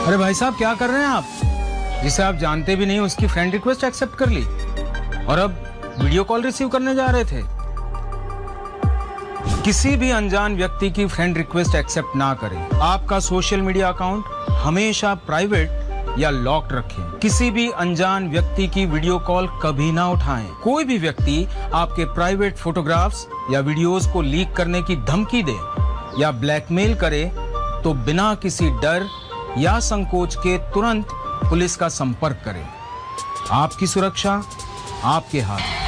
अरे भाई साहब, क्या कर रहे हैं आप? जिसे आप जानते भी नहीं उसकी फ्रेंड रिक्वेस्ट एक्सेप्ट कर ली और अब वीडियो कॉल रिसीव करने जा रहे थे। किसी भी अनजान व्यक्ति की फ्रेंड रिक्वेस्ट एक्सेप्ट ना करें। आपका सोशल मीडिया अकाउंट हमेशा प्राइवेट या लॉक्ड रखें। किसी भी अनजान व्यक्ति की वीडियो कॉल कभी ना उठाएं। कोई भी व्यक्ति आपके प्राइवेट फोटोग्राफ्स या वीडियोस को लीक करने की धमकी दे या ब्लैकमेल करे तो बिना किसी डर या संकोच के तुरंत पुलिस का संपर्क करें। आपकी सुरक्षा आपके हाथ।